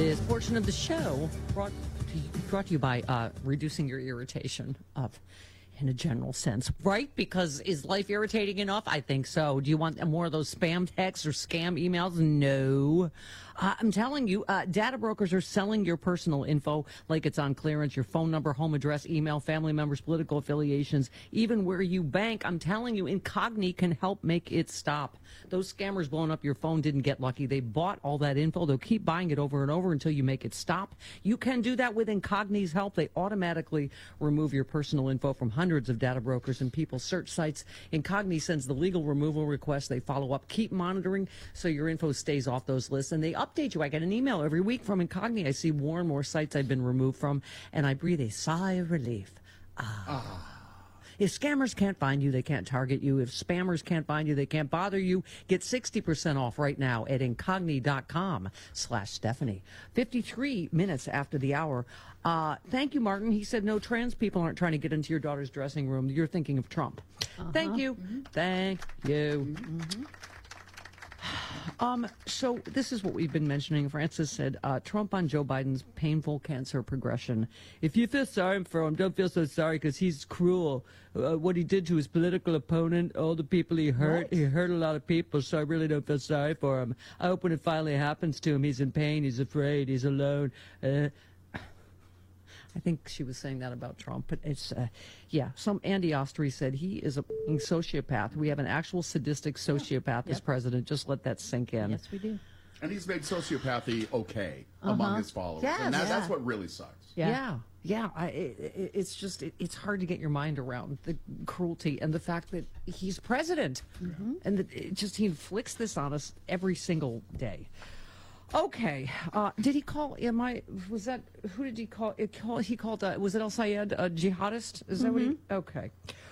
This portion of the show brought to you by reducing your irritation in a general sense, right? Because is life irritating enough? I think so. Do you want more of those spam texts or scam emails? No. I'm telling you, data brokers are selling your personal info like it's on clearance, your phone number, home address, email, family members, political affiliations, even where you bank. I'm telling you, Incogni can help make it stop. Those scammers blowing up your phone didn't get lucky. They bought all that info. They'll keep buying it over and over until you make it stop. You can do that with Incogni's help. They automatically remove your personal info from hundreds of data brokers and people's search sites. Incogni sends the legal removal request. They follow up, keep monitoring so your info stays off those lists, and they update you. I get an email every week from Incogni. I see more and more sites I've been removed from, and I breathe a sigh of relief. If scammers can't find you, they can't target you. If spammers can't find you, they can't bother you. Get 60% off right now at Incogni.com/Stephanie. 53 minutes after the hour. Thank you, Martin. He said no trans people aren't trying to get into your daughter's dressing room. You're thinking of Trump. Thank you. Mm-hmm. Thank you. Mm-hmm. So this is what we've been mentioning. Francis said, Trump on Joe Biden's painful cancer progression. If you feel sorry for him, don't feel so sorry because he's cruel. What he did to his political opponent, all the people he hurt, he hurt a lot of people, so I really don't feel sorry for him. I hope when it finally happens to him, he's in pain, he's afraid, he's alone. I think she was saying that about Trump, but it's, some Andy Ostry said he is a sociopath. We have an actual sadistic sociopath as president. Just let that sink in. Yes, we do. And he's made sociopathy okay among his followers. Yes, and that's what really sucks. It's just, it's hard to get your mind around the cruelty and the fact that he's president. Mm-hmm. And that he inflicts this on us every single day. Okay. Did he call? Who did he call? He called. Was it El Sayed a jihadist? Is that what he? Okay.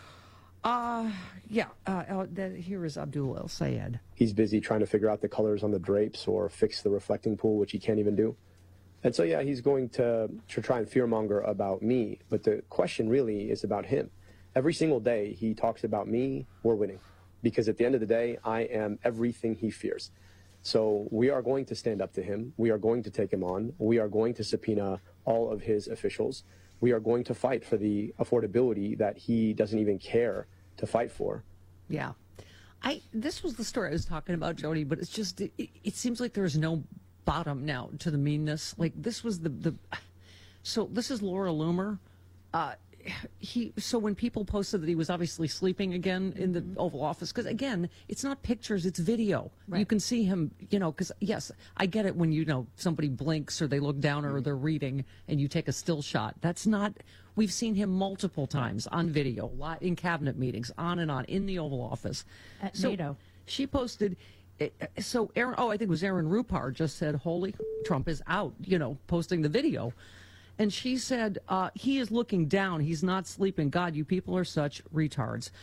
Here is Abdul El Sayed. He's busy trying to figure out the colors on the drapes or fix the reflecting pool, which he can't even do. And so, he's going to try and fearmonger about me. But the question really is about him. Every single day he talks about me, we're winning. Because at the end of the day, I am everything he fears. So we are going to stand up to him. We are going to take him on. We are going to subpoena all of his officials. We are going to fight for the affordability that he doesn't even care to fight for. Yeah. This was the story I was talking about, Jody, but it's just, it seems like there's no bottom now to the meanness. Like this was so this is Laura Loomer. So when people posted that he was obviously sleeping again in the Oval Office, because again, it's not pictures, it's video. Right. You can see him, because yes, I get it when, somebody blinks or they look down or they're reading and you take a still shot. That's not, we've seen him multiple times on video, in cabinet meetings, on and on, in the Oval Office. At NATO. She posted, so Aaron, I think it was Aaron Rupar just said, holy, Trump is out, posting the video. And she said, he is looking down. He's not sleeping. God, you people are such retards.